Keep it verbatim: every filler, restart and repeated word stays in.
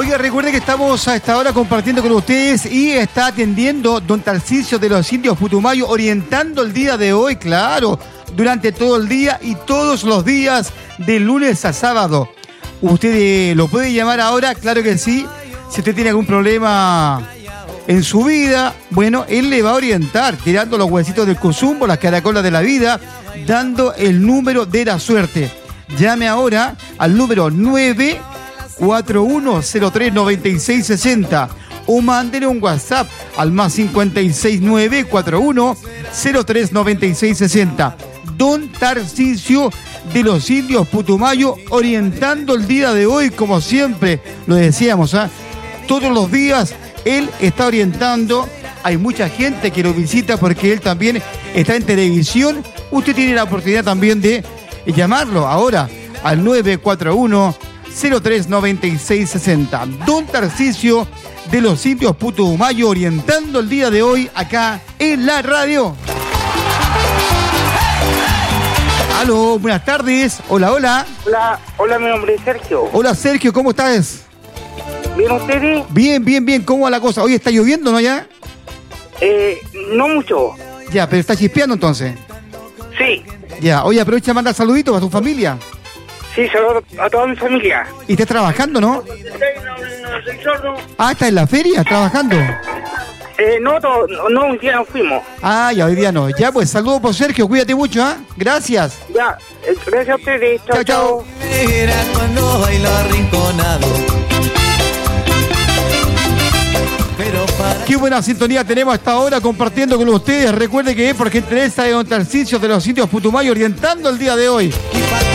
Oiga, recuerde que estamos a esta hora compartiendo con ustedes y está atendiendo don Tarcisio de los Indios Putumayo, orientando el día de hoy, claro, durante todo el día y todos los días, de lunes a sábado. Usted eh, lo puede llamar ahora, claro que sí. Si usted tiene algún problema en su vida, bueno, él le va a orientar, tirando los huesitos del cuzumbo, las caracolas de la vida, dando el número de la suerte. Llame ahora al número nueve cuatro uno cero tres nueve seis seis cero o mándele un WhatsApp al más cincuenta y seis nueve cuatro uno cero tres nueve seis seis cero. Don Tarcisio de los Indios Putumayo, orientando el día de hoy, como siempre lo decíamos, ¿eh? Todos los días él está orientando. Hay mucha gente que lo visita porque él también está en televisión. Usted tiene la oportunidad también de llamarlo ahora al nueve cuatro uno cero tres nueve seis seis cero. Don Tarcisio de los Indios Putumayo, orientando el día de hoy acá en la radio. Aló, buenas tardes. Hola, hola. Hola, hola, mi nombre es Sergio. Hola, Sergio, ¿cómo estás? ¿Bien ustedes? Bien, bien, bien. ¿Cómo va la cosa? Hoy está lloviendo, ¿no, ya? Eh, no mucho. Ya, pero está chispeando entonces. Sí. Ya, oye, aprovecha a mandar saluditos a tu familia. Sí, saludo a toda mi familia. Y estás trabajando, ¿no? Ah, ¿estás en la feria trabajando? Eh, no, to, no, un día nos fuimos. Ah, ya, hoy día no. Ya, pues, saludos por Sergio, cuídate mucho, ¿ah? ¿eh? Gracias. Ya, eh, gracias a ustedes. Chao, chao. Era cuando bailo arrinconado. Pero para... Qué buena sintonía tenemos hasta ahora compartiendo con ustedes. Recuerde que es porque Teresa de don Tarcisio de los Indios Putumayo, orientando el día de hoy.